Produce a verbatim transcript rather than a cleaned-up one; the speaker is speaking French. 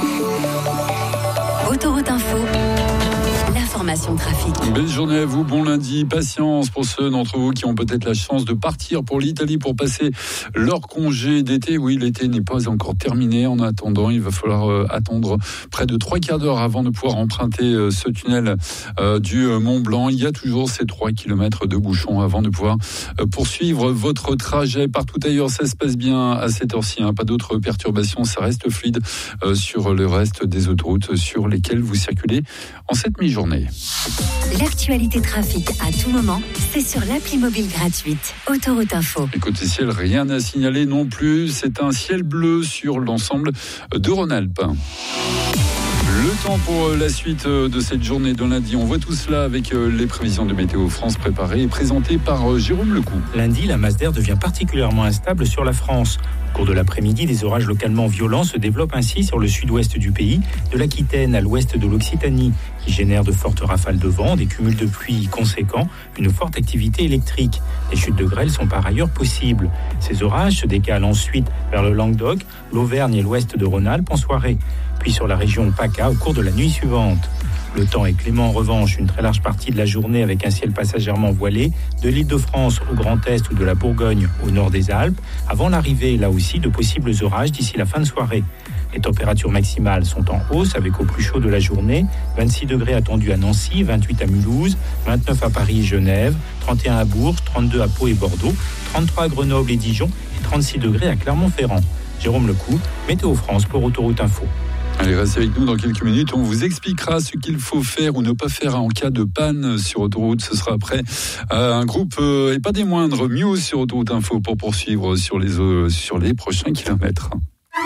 Autoroute Info, l'information trafic. Belle journée à vous, bon lundi, patience pour ceux d'entre vous qui ont peut-être la chance de partir pour l'Italie pour passer leur congé d'été. Oui, l'été n'est pas encore terminé. En attendant, il va falloir euh, attendre près de trois quarts d'heure avant de pouvoir emprunter euh, ce tunnel euh, du euh, Mont Blanc. Il y a toujours ces trois kilomètres de bouchons avant de pouvoir euh, poursuivre votre trajet. Partout ailleurs, ça se passe bien à cette heure-ci, hein. Pas d'autres perturbations, ça reste fluide euh, sur le reste des autoroutes sur lesquelles vous circulez en cette mi-journée. L'actualité trafic à tout moment, c'est sur l'appli mobile gratuite Autoroute Info. Et côté ciel, rien à signaler non plus. C'est un ciel bleu sur l'ensemble de Rhône-Alpes. Le temps pour la suite de cette journée de lundi. On voit tout cela avec les prévisions de Météo France préparées et présentées par Jérôme Lecou. Lundi, la masse d'air devient particulièrement instable sur la France. Au cours de l'après-midi, des orages localement violents se développent ainsi sur le sud-ouest du pays, de l'Aquitaine à l'ouest de l'Occitanie, qui génèrent de fortes rafales de vent, des cumuls de pluie conséquents, une forte activité électrique. Les chutes de grêle sont par ailleurs possibles. Ces orages se décalent ensuite vers le Languedoc, l'Auvergne et l'ouest de Rhône-Alpes en soirée, puis sur la région PACA au cours de la nuit suivante. Le temps est clément en revanche une très large partie de la journée avec un ciel passagèrement voilé de l'Île-de-France au Grand Est ou de la Bourgogne au nord des Alpes, avant l'arrivée là aussi de possibles orages d'ici la fin de soirée. Les températures maximales sont en hausse avec au plus chaud de la journée, vingt-six degrés attendus à Nancy, vingt-huit à Mulhouse, vingt-neuf à Paris et Genève, trente et un à Bourges, trente-deux à Pau et Bordeaux, trente-trois à Grenoble et Dijon et trente-six degrés à Clermont-Ferrand. Jérôme Lecou, Météo France pour Autoroute Info. Allez, restez avec nous dans quelques minutes. On vous expliquera ce qu'il faut faire ou ne pas faire en cas de panne sur autoroute. Ce sera après euh, un groupe, euh, et pas des moindres, Muse sur Autoroute Info pour poursuivre sur les, euh, sur les prochains kilomètres.